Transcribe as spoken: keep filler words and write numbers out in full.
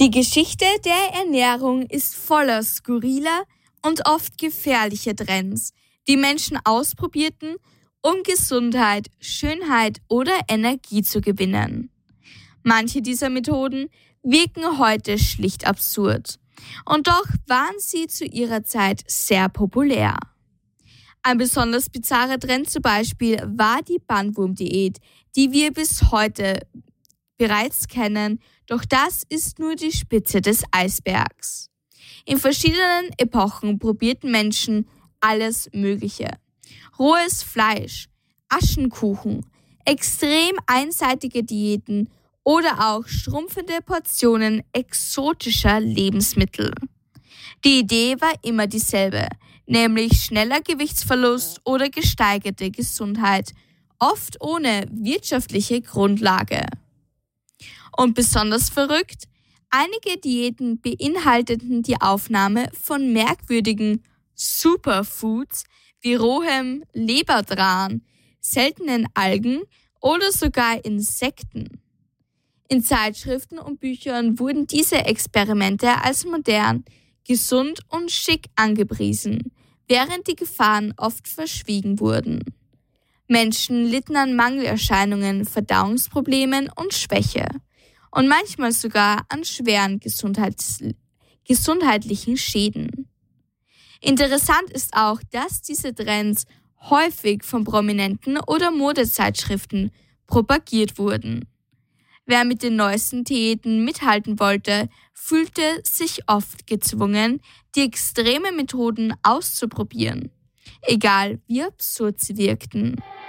Die Geschichte der Ernährung ist voller skurriler und oft gefährlicher Trends, die Menschen ausprobierten, um Gesundheit, Schönheit oder Energie zu gewinnen. Manche dieser Methoden wirken heute schlicht absurd. Und doch waren sie zu ihrer Zeit sehr populär. Ein besonders bizarrer Trend zum Beispiel war die Bandwurm-Diät, die wir bis heute bereits kennen, doch das ist nur die Spitze des Eisbergs. In verschiedenen Epochen probierten Menschen alles Mögliche. Rohes Fleisch, Aschenkuchen, extrem einseitige Diäten oder auch schrumpfende Portionen exotischer Lebensmittel. Die Idee war immer dieselbe, nämlich schneller Gewichtsverlust oder gesteigerte Gesundheit, oft ohne wirtschaftliche Grundlage. Und besonders verrückt, einige Diäten beinhalteten die Aufnahme von merkwürdigen Superfoods wie rohem Lebertran, seltenen Algen oder sogar Insekten. In Zeitschriften und Büchern wurden diese Experimente als modern, gesund und schick angepriesen, während die Gefahren oft verschwiegen wurden. Menschen litten an Mangelerscheinungen, Verdauungsproblemen und Schwäche und manchmal sogar an schweren Gesundheits- gesundheitlichen Schäden. Interessant ist auch, dass diese Trends häufig von Prominenten oder Modezeitschriften propagiert wurden. Wer mit den neuesten Diäten mithalten wollte, fühlte sich oft gezwungen, die extreme Methoden auszuprobieren, egal wie absurd sie wirkten.